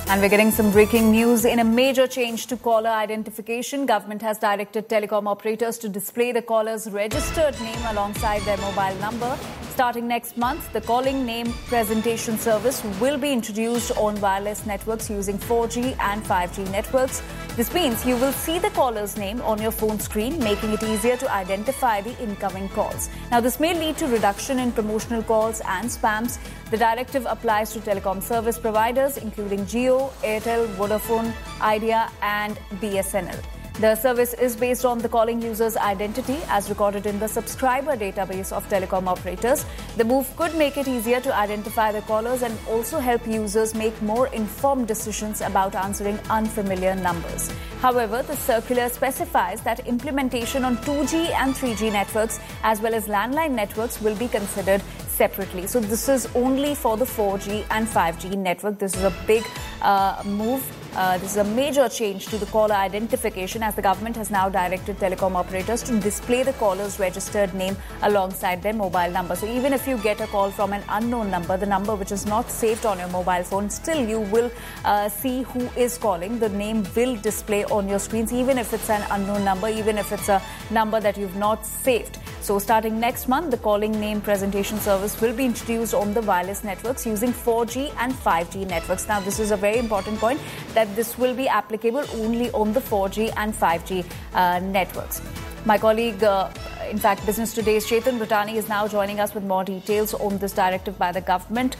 And we're getting some breaking news. In a major change to caller identification, government has directed telecom operators to display the caller's registered name alongside their mobile number. Starting next month, the calling name presentation service will be introduced on wireless networks using 4G and 5G networks. This means you will see the caller's name on your phone screen, making it easier to identify the incoming calls. Now, this may lead to reduction in promotional calls and spams. The directive applies to telecom service providers, including Jio, Airtel, Vodafone, Idea, and BSNL. The service is based on the calling user's identity as recorded in the subscriber database of telecom operators. The move could make it easier to identify the callers and also help users make more informed decisions about answering unfamiliar numbers. However, the circular specifies that implementation on 2G and 3G networks as well as landline networks will be considered separately. So this is only for the 4G and 5G network. This is a big move. This is a major change to the caller identification as the government has now directed telecom operators to display the caller's registered name alongside their mobile number. So even if you get a call from an unknown number, the number which is not saved on your mobile phone, still you will see who is calling. The name will display on your screens, even if it's an unknown number, even if it's a number that you've not saved. So starting next month, the calling name presentation service will be introduced on the wireless networks using 4G and 5G networks. Now, this is a very important point that this will be applicable only on the 4G and 5G networks. My colleague, in fact, Business Today's Chetan Bhutani is now joining us with more details on this directive by the government.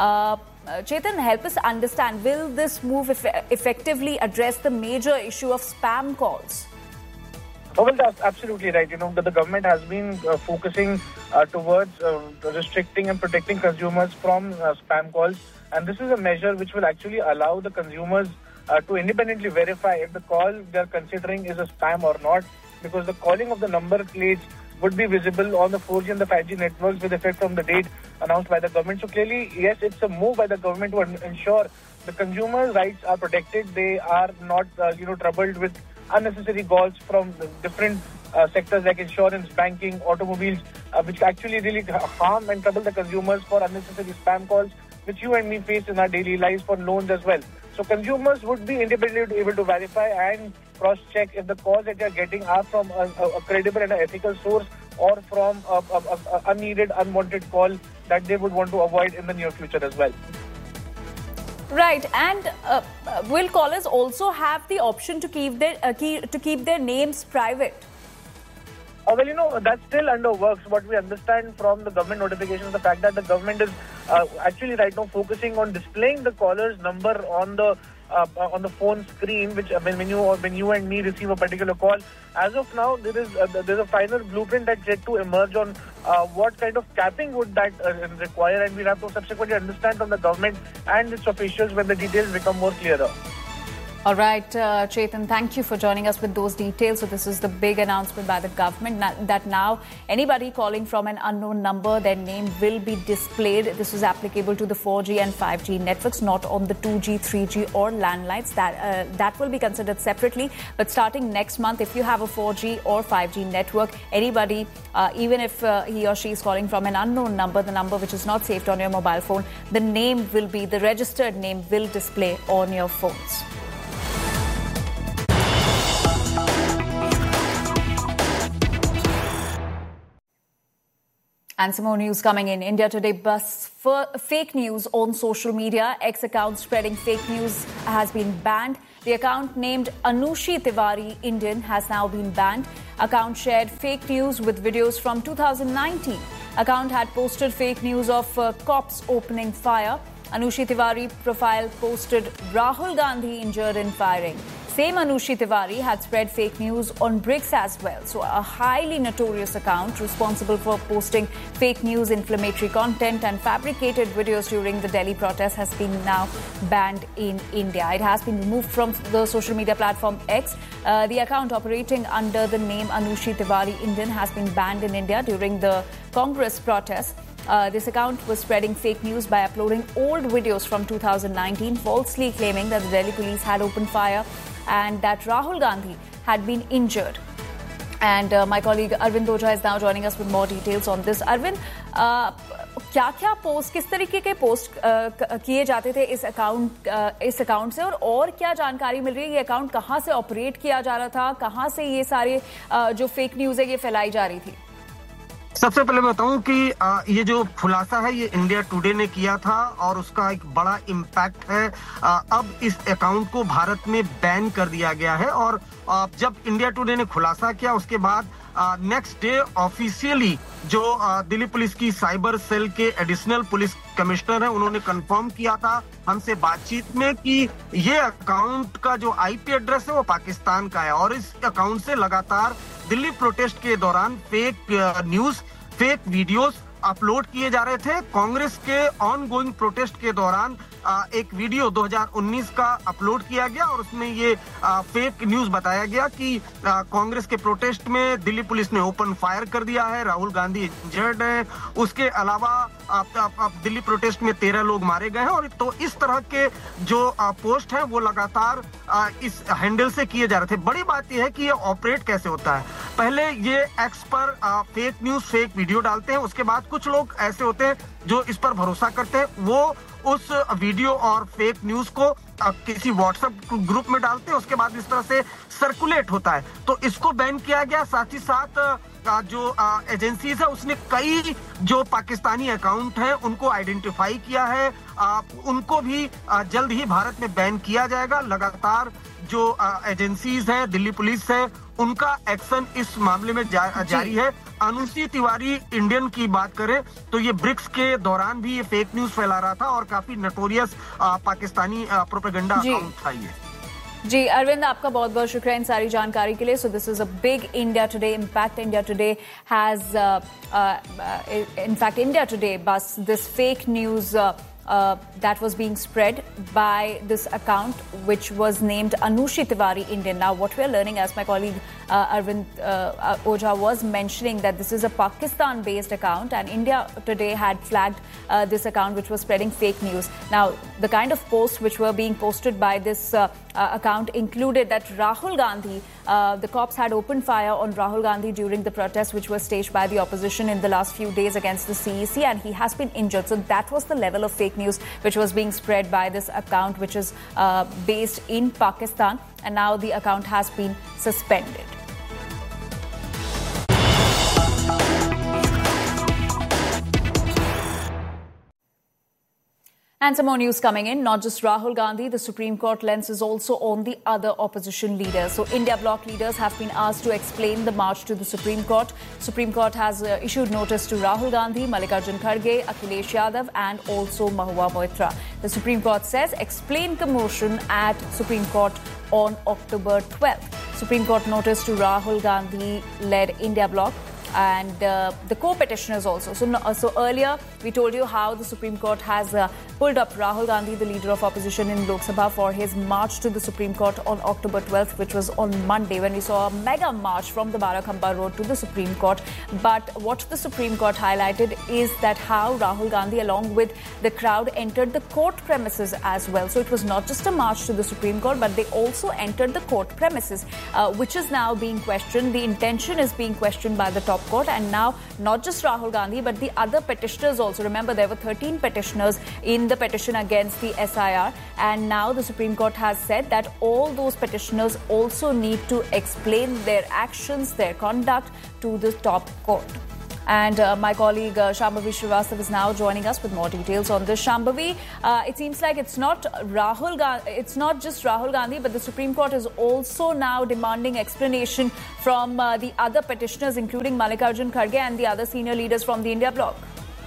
Chetan, help us understand, will this move effectively address the major issue of spam calls? Oh, well, that's absolutely right. That the government has been focusing towards restricting and protecting consumers from spam calls. And this is a measure which will actually allow the consumers to independently verify if the call they're considering is a spam or not, because the calling of the number plates would be visible on the 4G and the 5G networks with effect from the date announced by the government. So clearly, yes, it's a move by the government to ensure the consumer rights are protected. They are not, troubled with unnecessary calls from different sectors like insurance, banking, automobiles, which actually really harm and trouble the consumers for unnecessary spam calls, which you and me face in our daily lives for loans as well. So consumers would be independently able to verify and cross-check if the calls that they are getting are from a credible and an ethical source or from a unneeded, unwanted call that they would want to avoid in the near future as well. Right, and will callers also have the option to keep their names private? That's still under works. What we understand from the government notification is the fact that the government is actually right now focusing on displaying the caller's number on the phone screen, which when you and me receive a particular call. As of now, there's a final blueprint that's yet to emerge on what kind of capping would that require, and we'll have to subsequently understand from the government and its officials when the details become more clearer. All right, Chetan, thank you for joining us with those details. So this is the big announcement by the government that now anybody calling from an unknown number, their name will be displayed. This is applicable to the 4G and 5G networks, not on the 2G, 3G or landlines. That will be considered separately. But starting next month, if you have a 4G or 5G network, anybody, even if he or she is calling from an unknown number, the number which is not saved on your mobile phone, the registered name will display on your phones. And some more news coming in. India Today busts fake news on social media. X account spreading fake news has been banned. The account named Anushi Tiwari Indian has now been banned. Account shared fake news with videos from 2019. Account had posted fake news of cops opening fire. Anushi Tiwari profile posted Rahul Gandhi injured in firing. Same Anushi Tiwari had spread fake news on BRICS as well. So a highly notorious account responsible for posting fake news, inflammatory content and fabricated videos during the Delhi protest has been now banned in India. It has been removed from the social media platform X. The account operating under the name Anushi Tiwari Indian has been banned in India during the Congress protests. This account was spreading fake news by uploading old videos from 2019, falsely claiming that the Delhi police had opened fire and that Rahul Gandhi had been injured. And my colleague Arvind Ojha is now joining us with more details on this. Arvind, क्या post, किस तरीके के post किए जाते थे इस account से, और क्या जानकारी मिल रही है? ये अकाउंट कहां से ऑपरेट किया जा रहा था, कहां से ये सारे जो फेक न्यूज है ये फैलाई जा रही थी? सबसे पहले बताऊं कि ये जो खुलासा है ये इंडिया टुडे ने किया था और उसका एक बड़ा इम्पैक्ट है। अब इस अकाउंट को भारत में बैन कर दिया गया है और जब इंडिया टुडे ने खुलासा किया उसके बाद नेक्स्ट डे ऑफिशियली जो दिल्ली पुलिस की साइबर सेल के एडिशनल पुलिस कमिश्नर हैं उन्होंने कंफर्म किया था हमसे बातचीत में कि ये अकाउंट का जो आईपी एड्रेस है वो पाकिस्तान का है और इस अकाउंट से लगातार दिल्ली प्रोटेस्ट के दौरान fake news, fake videos upload किए जा रहे थे। कांग्रेस के ऑनगोइंग प्रोटेस्ट के दौरान एक वीडियो 2019 का अपलोड किया गया और उसमें ये फेक न्यूज बताया गया कि कांग्रेस के प्रोटेस्ट में दिल्ली पुलिस ने ओपन फायर कर दिया है, राहुल गांधी इंजर्ड है, उसके अलावा दिल्ली प्रोटेस्ट में 13 लोग मारे गए हैं। और तो इस तरह के जो पोस्ट हैं वो लगातार इस हैंडल से किए जा रहे थे। बड़ी बात यह है कि ये ऑपरेट कैसे होता है। पहले ये एक्स पर फेक न्यूज, फेक वीडियो डालते हैं, उसके बाद कुछ लोग ऐसे होते हैं जो इस पर भरोसा करते हैं, वो उस वीडियो और फेक न्यूज को किसी व्हाट्सएप ग्रुप में डालते हैं, उसके बाद इस तरह से सर्कुलेट होता है। तो इसको बैन किया गया। साथ ही साथ जो एजेंसीज है उसने कई जो पाकिस्तानी अकाउंट हैं उनको आइडेंटिफाई किया है, उनको भी जल्द ही भारत में बैन किया जाएगा। लगातार जो एजेंसीज हैं, दिल्ली पुलिस है, उनका एक्शन इस मामले में जारी है। अनुसी तिवारी इंडियन की बात करें तो ये ब्रिक्स के दौरान भी ये फेक न्यूज फैला रहा था और काफी नोटोरियस पाकिस्तानी प्रोपेगेंडा अकाउंट था ये। जी अरविंद, आपका बहुत बहुत शुक्रिया इन सारी जानकारी के लिए। So this is a big India today impact. India today has in fact India today बस this fake news that was being spread by this account which was named Anushi Tiwari Indian. Now what we are learning, as my colleague Arvind Ojha was mentioning, that this is a Pakistan based account and India Today had flagged this account which was spreading fake news. Now the kind of posts which were being posted by this account included that Rahul Gandhi, the cops had opened fire on Rahul Gandhi during the protests which were staged by the opposition in the last few days against the CEC, and he has been injured. So that was the level of fake news which was being spread by this account which is based in Pakistan, and now the account has been suspended. And some more news coming in. Not just Rahul Gandhi, the Supreme Court lens is also on the other opposition leaders. So India bloc leaders have been asked to explain the march to the Supreme Court. Supreme Court has issued notice to Rahul Gandhi, Mallikarjun Kharge, Akhilesh Yadav and also Mahua Moitra. The Supreme Court says explain commotion at Supreme Court on October 12th. Supreme Court notice to Rahul Gandhi-led India bloc and the co-petitioners also. So earlier we told you how the Supreme Court has pulled up Rahul Gandhi, the leader of opposition in Lok Sabha, for his march to the Supreme Court on October 12th, which was on Monday, when we saw a mega march from the Barakhamba Road to the Supreme Court. But what the Supreme Court highlighted is that how Rahul Gandhi, along with the crowd, entered the court premises as well. So it was not just a march to the Supreme Court, but they also entered the court premises, which is now being questioned. The intention is being questioned by the top court, and now not just Rahul Gandhi but the other petitioners also. Remember, there were 13 petitioners in the petition against the SIR, and now the Supreme Court has said that all those petitioners also need to explain their actions, their conduct to the top court. And my colleague Shambhavi Srivastava is now joining us with more details on this. Shambhavi, it seems like it's not just Rahul Gandhi, but the Supreme Court is also now demanding explanation from the other petitioners, including Mallikarjun Kharge and the other senior leaders from the India bloc.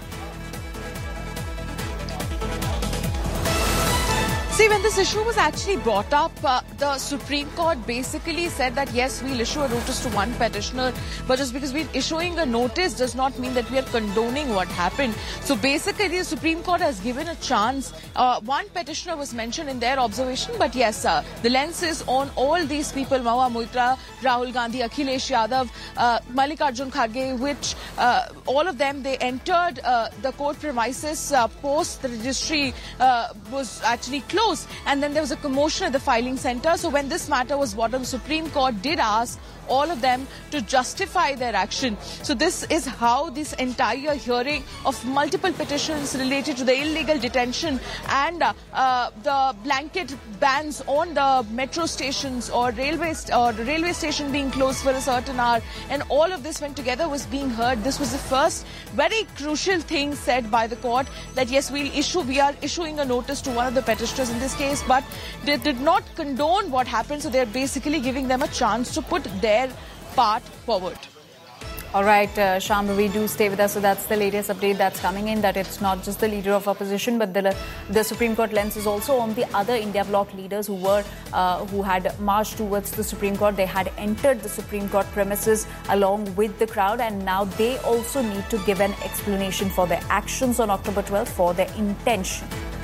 See, when this issue was actually brought up, the Supreme Court basically said that yes, we'll issue a notice to one petitioner, but just because we're issuing a notice does not mean that we are condoning what happened. So basically, the Supreme Court has given a chance. One petitioner was mentioned in their observation, but yes, the lens is on all these people: Mahua Moitra, Rahul Gandhi, Akhilesh Yadav, Mallikarjun Kharge, which all of them, they entered the court premises post the registry was actually closed. And then there was a commotion at the filing centre. So when this matter was brought up, the Supreme Court did ask all of them to justify their action. So this is how this entire hearing of multiple petitions related to the illegal detention and the blanket bans on the metro stations or railway station being closed for a certain hour, and all of this when together was being heard. This was the first very crucial thing said by the court, that yes, we are issuing a notice to one of the petitioners in this case, but they did not condone what happened, so they're basically giving them a chance to put their part forward. All right, Shambhavi, do stay with us. So that's the latest update that's coming in, that it's not just the leader of opposition, but the Supreme Court lens is also on the other India bloc leaders who had marched towards the Supreme Court. They had entered the Supreme Court premises along with the crowd, and now they also need to give an explanation for their actions on October 12th, for their intention.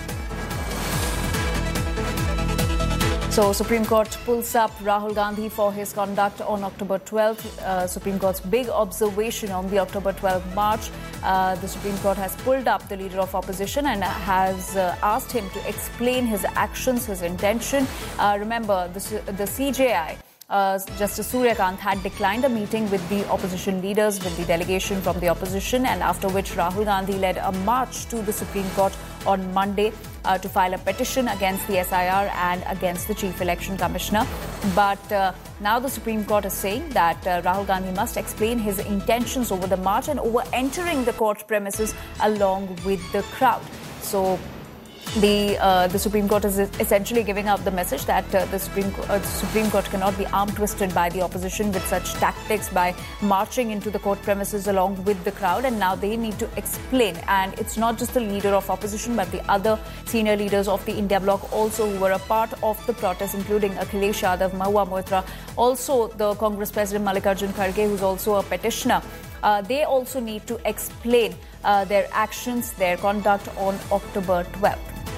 So, Supreme Court pulls up Rahul Gandhi for his conduct on October 12th. Supreme Court's big observation on the October 12th march. The Supreme Court has pulled up the leader of opposition and has asked him to explain his actions, his intention. Remember, the CJI, Justice Surya Kant, had declined a meeting with the opposition leaders, with the delegation from the opposition, and after which Rahul Gandhi led a march to the Supreme Court on Monday to file a petition against the SIR and against the Chief Election Commissioner. But now the Supreme Court is saying that Rahul Gandhi must explain his intentions over the march and over entering the court premises along with the crowd. So the Supreme Court is essentially giving out the message that the Supreme Court cannot be arm-twisted by the opposition with such tactics by marching into the court premises along with the crowd, and now they need to explain. And it's not just the leader of opposition, but the other senior leaders of the India bloc also who were a part of the protest, including Akhilesh Yadav, Mahua Moitra, also the Congress President Mallikarjun Kharge, who's also a petitioner. They also need to explain their actions, their conduct on October 12th.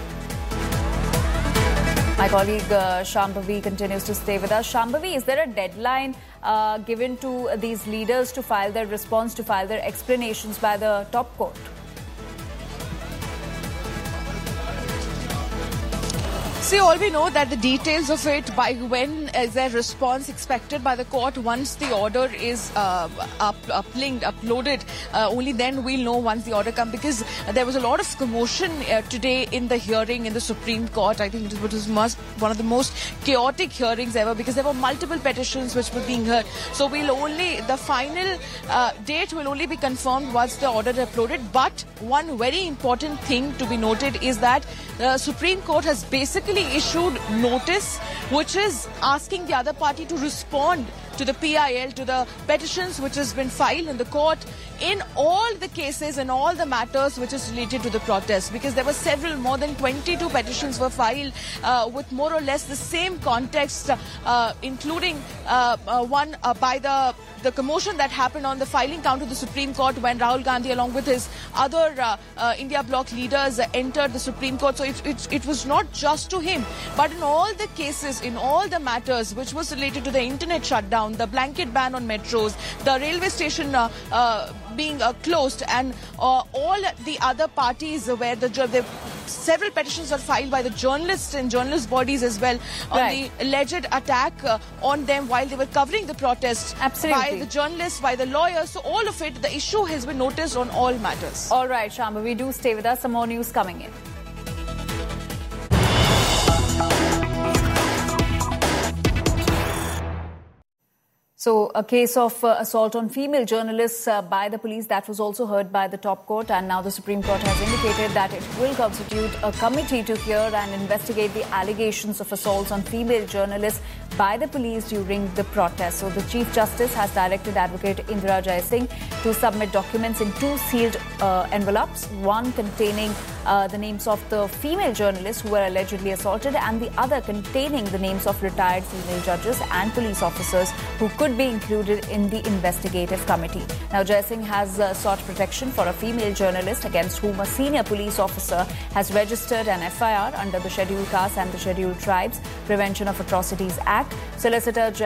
My colleague Shambhavi continues to stay with us. Shambhavi, is there a deadline given to these leaders to file their response, to file their explanations by the top court? See, all we know that the details of it, by when is their response expected by the court, once the order is uploaded, only then we'll know once the order comes, because there was a lot of commotion today in the hearing in the Supreme Court. I think it was one of the most chaotic hearings ever, because there were multiple petitions which were being heard. So the final date will only be confirmed once the order is uploaded. But one very important thing to be noted is that the Supreme Court has basically issued notice which is asking the other party to respond to the PIL, to the petitions which has been filed in the court in all the cases and all the matters which is related to the protest, because there were more than 22 petitions were filed with more or less the same context, including one by the commotion that happened on the filing count of the Supreme Court when Rahul Gandhi along with his other India bloc leaders entered the Supreme Court. So it was not just to him, but in all the cases, in all the matters which was related to the internet shutdown, the blanket ban on metros, the railway station being closed, and all the other parties where several petitions are filed by the journalists and journalist bodies as well on the alleged attack on them while they were covering the protest. Absolutely. By the journalists, by the lawyers. So all of it, the issue has been noticed on all matters. All right, Shambhavi, do stay with us. Some more news coming in. So, a case of assault on female journalists by the police, that was also heard by the top court, and now the Supreme Court has indicated that it will constitute a committee to hear and investigate the allegations of assaults on female journalists by the police during the protest. So, the Chief Justice has directed Advocate Indira Jaisingh to submit documents in 2 sealed envelopes, one containing the names of the female journalists who were allegedly assaulted, and the other containing the names of retired female judges and police officers who could be included in the investigative committee. Now, Jaisingh has sought protection for a female journalist against whom a senior police officer has registered an FIR under the Scheduled Castes and the Scheduled Tribes Prevention of Atrocities Act. Solicitor